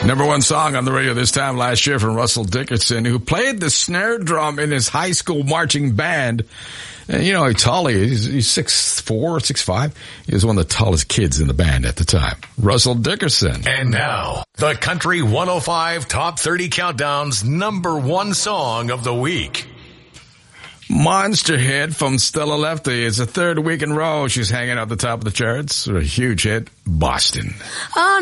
Number one song on the radio this time last year from Russell Dickerson, who played the snare drum in his high school marching band. And you know how tall he is. He's 6'4", 6'5". He was one of the tallest kids in the band at the time. Russell Dickerson. And now, the Country 105 Top 30 Countdown's number one song of the week. Monster hit from Stella Lefty. It's the third week in a row she's hanging out the top of the charts. A huge hit, Boston.